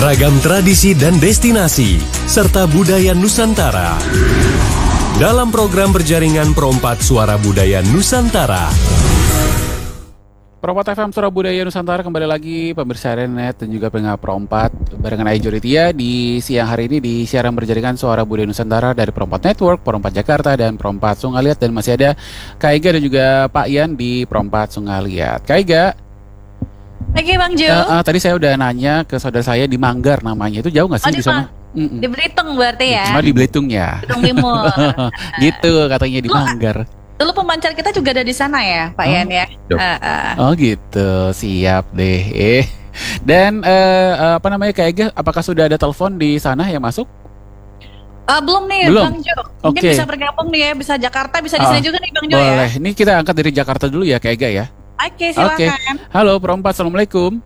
Ragam tradisi dan destinasi, serta budaya Nusantara. Dalam program berjaringan Perompat Suara Budaya Nusantara. Perompat FM Suara Budaya Nusantara kembali lagi pemirsa Renet dan juga pendengar Perompat barengan Aijur Tia di siang hari ini di siaran berjaringan Suara Budaya Nusantara dari Perompat Network, Perompat Jakarta dan Perompat Sungaliat, dan masih ada Kak Ega dan juga Pak Ian di Perompat Sungaliat. Kak Ega. Oke Bang Jo. Tadi saya udah nanya ke saudara saya di Manggar namanya, itu jauh nggak sih di sana? Di Belitung berarti ya? Di Belitung ya. Belitung Timur. Gitu katanya di Manggar. Dulu pemancar kita juga ada di sana ya, Pak Ian ya. Oh gitu, siap deh. Dan apa namanya Kak Ega, apakah sudah ada telepon di sana yang masuk? Belum nih Belum. Bang Jo. Mungkin bisa bergabung nih ya, bisa Jakarta, bisa di sini juga nih Bang Jo ya. Boleh, ini kita angkat dari Jakarta dulu ya Kak Ega ya. Oke, silakan. Halo Perompat, Assalamualaikum.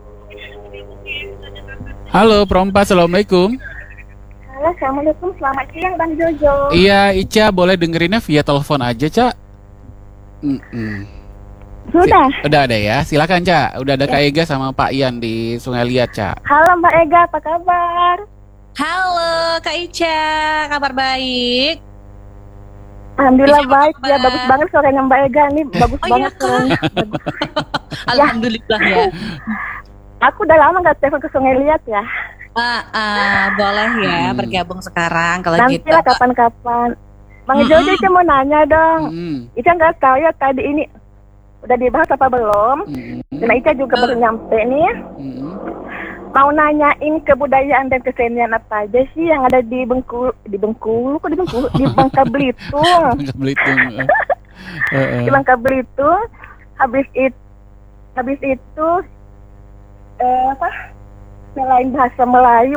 Halo Perompat, Assalamualaikum. Halo, Assalamualaikum, selamat siang Bang Jojo. Iya, Ica boleh dengerinnya via telepon aja, Ca. Sudah ada ya, silakan Ca. Udah ada Kak Ega sama Pak Ian di Sungai Liat, Ca. Halo Mbak Ega, apa kabar? Halo Kak Ica, kabar baik? Alhamdulillah baik ya, bagus banget suaranya Mbak Ega nih, bagus banget suaranya. Alhamdulillah ya. Aku udah lama nggak telepon ke Sungai Liat ya. Boleh ya bergabung sekarang kalau nanti gitu. Nanti lah kapan-kapan. Bang Jojo itu mau nanya dong. Ica nggak tahu ya tadi ini udah dibahas apa belum? Karena Ica juga baru nyampe nih. Mau nanyain kebudayaan dan kesenian apa aja sih yang ada di Bengkulu, di Bangka Belitung. Di Bangka Belitung. Habis itu selain bahasa Melayu,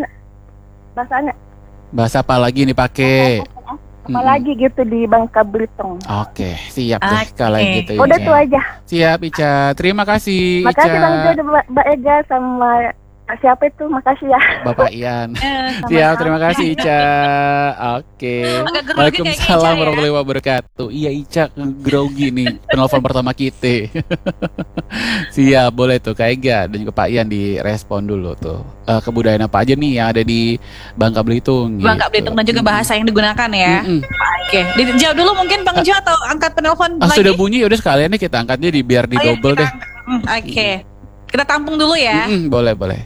bahasa apa lagi nih pakai? Apa lagi gitu di Bangka Belitung. Oke, siap deh kalau gitu. Udah tuh aja. Siap Ica, terima kasih. Makasih Bang Jo, Mbak Ega sama siapa itu, makasih ya Bapak Ian. Siap, terima kasih Ica. Oke. Waalaikumsalam warahmatullahi wabarakatuh. Iya Ica grogi nih penelpon pertama kita. Siap, boleh tuh Kak Ega dan juga Pak Ian direspon dulu tuh. Kebudayaan apa aja nih yang ada di Bangka Belitung gitu. Bangka Belitung dan juga bahasa yang digunakan ya. Oke, dijawab dulu mungkin Bang Jo atau angkat penelpon lagi? Sudah bunyi, udah sekalian nih kita angkatnya biar di double deh. Oke. Kita tampung dulu ya. Boleh.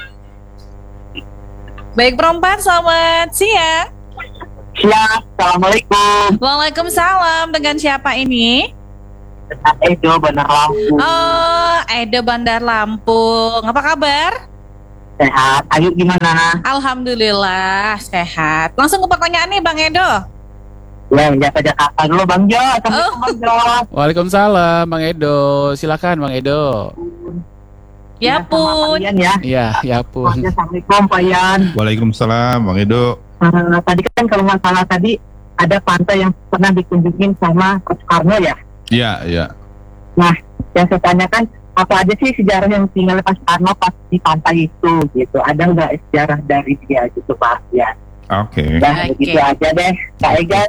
Baik Perompat, selamat siang. Siang, Assalamualaikum. Waalaikumsalam, dengan siapa ini? Edo, Bandar Lampung. Oh, Edo Bandar Lampung. Apa kabar? Sehat, Ayu gimana? Alhamdulillah, sehat. Langsung ke pertanyaan nih Bang Edo. Ya, Jakarta dulu Bang Jo. Assalamualaikum Bang Jo. Waalaikumsalam Bang Edo, silakan Bang Edo. Ya pun. Ya pun. Assalamualaikum Pak Ian. Waalaikumsalam Bang Edo. Tadi kan kalau nggak salah tadi ada pantai yang pernah dikunjungin sama Coach Karno ya? Iya. Nah, yang saya tanyakan apa aja sih sejarah yang tinggal Pak Karno pas di pantai itu gitu? Ada nggak sejarah dari dia gitu Pak Ian? Oke. Begitu aja deh. Kak Ega